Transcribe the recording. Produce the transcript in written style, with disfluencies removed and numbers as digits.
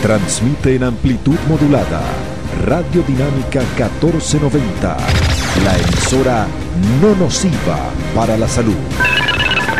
Transmite en amplitud modulada Radio Dinámica 1490, la emisora no nociva para la salud.